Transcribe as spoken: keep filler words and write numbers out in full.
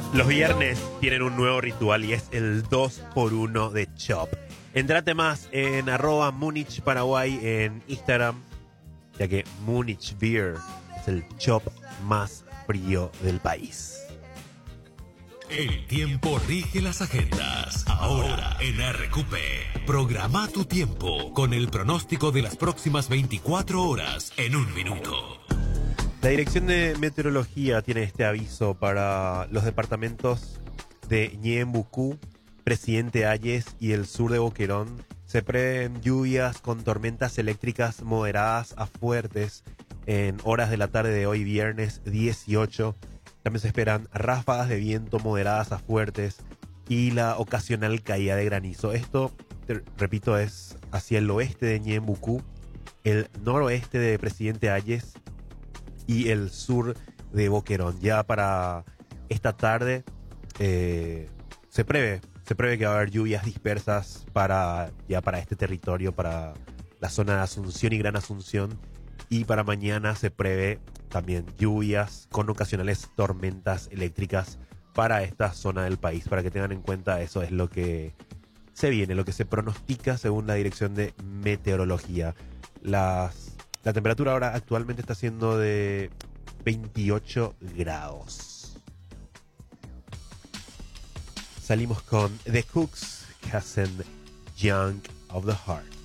Los viernes tienen un nuevo ritual y es el dos por uno de Chop. Entrate más en arroba Múnich Paraguay en Instagram, ya que Múnich Beer es el Chop más frío del país. El tiempo rige las agendas. Ahora en R Q P. Programa tu tiempo con el pronóstico de las próximas veinticuatro horas en un minuto. La Dirección de Meteorología tiene este aviso para los departamentos de Ñembucú, Presidente Hayes y el sur de Boquerón. Se prevén lluvias con tormentas eléctricas moderadas a fuertes en horas de la tarde de hoy, viernes dieciocho. También se esperan ráfagas de viento moderadas a fuertes y la ocasional caída de granizo. Esto, te repito, es hacia el oeste de Ñembucú, el noroeste de Presidente Hayes y el sur de Boquerón. Ya para esta tarde eh, se prevé, se prevé que va a haber lluvias dispersas para, ya para este territorio, para la zona de Asunción y Gran Asunción. Y para mañana se prevé también lluvias con ocasionales tormentas eléctricas para esta zona del país. Para que tengan en cuenta, eso es lo que se viene, lo que se pronostica según la Dirección de Meteorología. Las La temperatura ahora actualmente está siendo de veintiocho grados. Salimos con The Cooks que hacen Young of the Heart.